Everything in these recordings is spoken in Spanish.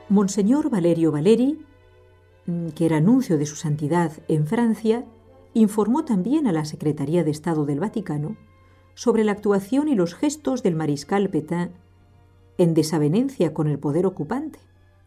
Monseñor Valerio Valeri, que era nuncio de su santidad en Francia, informó también a la Secretaría de Estado del Vaticano sobre la actuación y los gestos del mariscal Pétain en desavenencia con el poder ocupante.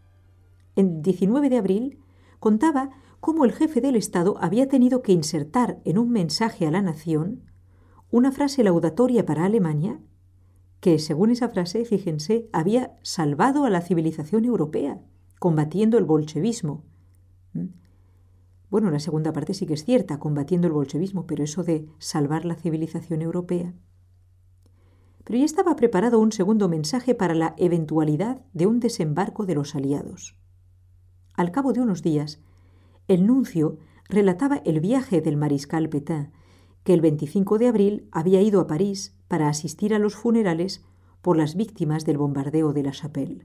El 19 de abril contaba cómo el jefe del Estado había tenido que insertar en un mensaje a la nación una frase laudatoria para Alemania que, según esa frase, fíjense, había salvado a la civilización europea, combatiendo el bolchevismo. Bueno, la segunda parte sí que es cierta, combatiendo el bolchevismo, pero eso de salvar la civilización europea. Pero ya estaba preparado un segundo mensaje para la eventualidad de un desembarco de los aliados. Al cabo de unos días, el nuncio relataba el viaje del mariscal Pétain, que el 25 de abril había ido a París para asistir a los funerales por las víctimas del bombardeo de La Chapelle.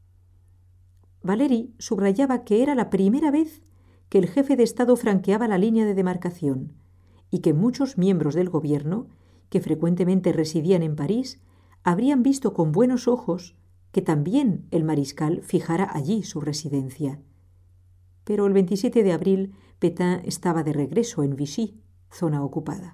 Valeri subrayaba que era la primera vez que el jefe de Estado franqueaba la línea de demarcación y que muchos miembros del gobierno, que frecuentemente residían en París, habrían visto con buenos ojos que también el mariscal fijara allí su residencia. Pero el 27 de abril Pétain estaba de regreso en Vichy, zona ocupada.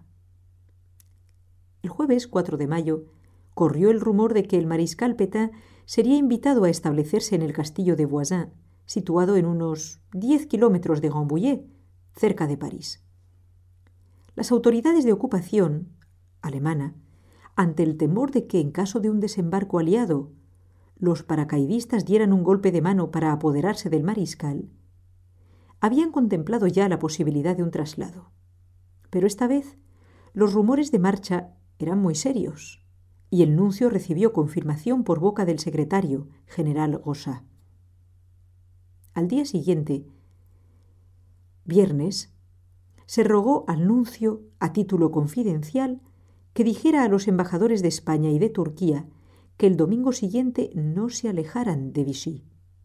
El jueves 4 de mayo corrió el rumor de que el mariscal Pétain sería invitado a establecerse en el castillo de Voisin, situado en unos 10 kilómetros de Rambouillet, cerca de París. Las autoridades de ocupación alemana, ante el temor de que en caso de un desembarco aliado los paracaidistas dieran un golpe de mano para apoderarse del mariscal, habían contemplado ya la posibilidad de un traslado. Pero esta vez los rumores de marcha eran muy serios y el nuncio recibió confirmación por boca del secretario, general Gossat. Al día siguiente, viernes, se rogó al nuncio, a título confidencial, que dijera a los embajadores de España y de Turquía que el domingo siguiente no se alejaran de Vichy.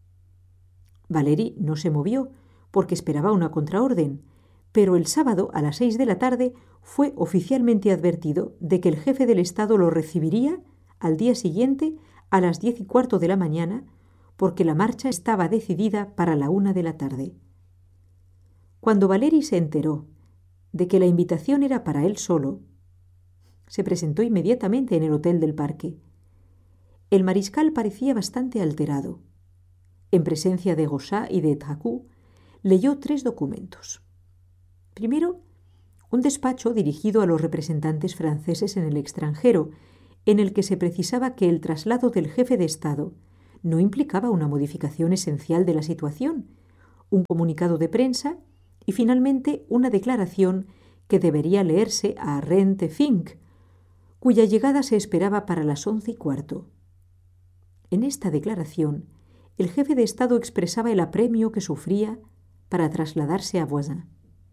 Valeri no se movió porque esperaba una contraorden, pero el sábado a las 6 de la tarde fue oficialmente advertido de que el jefe del Estado lo recibiría al día siguiente a las 10:15 de la mañana, porque la marcha estaba decidida para la 1 de la tarde. Cuando Valeri se enteró de que la invitación era para él solo, se presentó inmediatamente en el hotel del parque. El mariscal parecía bastante alterado. En presencia de Gossat y de Tracou, leyó 3 documentos. Primero, un despacho dirigido a los representantes franceses en el extranjero, en el que se precisaba que el traslado del jefe de Estado no implicaba una modificación esencial de la situación, un comunicado de prensa y finalmente una declaración que debería leerse a Rente Fink, cuya llegada se esperaba para las 11:15. En esta declaración, el jefe de Estado expresaba el apremio que sufría para trasladarse a Voisin.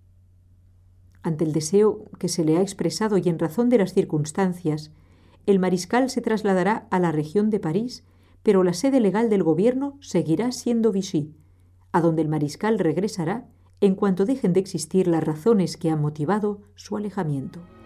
Ante el deseo que se le ha expresado y en razón de las circunstancias, el mariscal se trasladará a la región de París, pero la sede legal del gobierno seguirá siendo Vichy, a donde el mariscal regresará en cuanto dejen de existir las razones que han motivado su alejamiento.